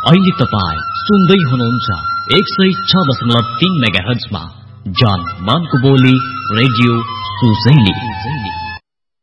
अहिले तपाईं सुन्दै हुनुहुन्छ 106.3 मेगाहर्जमा जान मानको बोली रेडियो सुजैली।